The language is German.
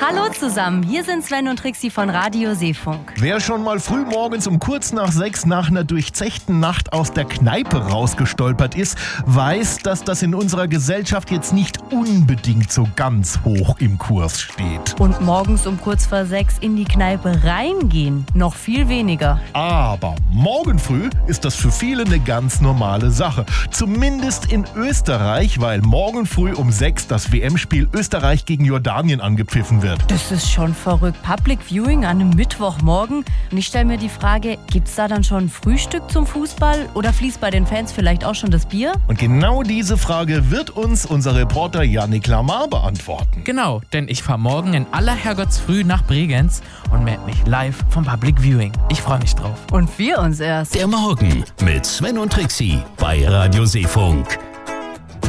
Hallo zusammen, hier sind Sven und Trixi von Radio Seefunk. Wer schon mal früh morgens um kurz nach 6 nach einer durchzechten Nacht aus der Kneipe rausgestolpert ist, weiß, dass das in unserer Gesellschaft jetzt nicht unbedingt so ganz hoch im Kurs steht. Und morgens um kurz vor 6 in die Kneipe reingehen, noch viel weniger. Aber morgen früh ist das für viele eine ganz normale Sache. Zumindest in Österreich, weil morgen früh um 6 das WM-Spiel Österreich gegen Jordanien angepfiffen wird. Das ist schon verrückt. Public Viewing an einem Mittwochmorgen. Und ich stelle mir die Frage, gibt's da dann schon ein Frühstück zum Fußball? Oder fließt bei den Fans vielleicht auch schon das Bier? Und genau diese Frage wird uns unser Reporter Yannick Lamar beantworten. Genau, denn ich fahre morgen in aller Herrgottsfrüh nach Bregenz und melde mich live vom Public Viewing. Ich freue mich drauf. Und wir uns erst. Der Morgen mit Sven und Trixi bei Radio Seefunk.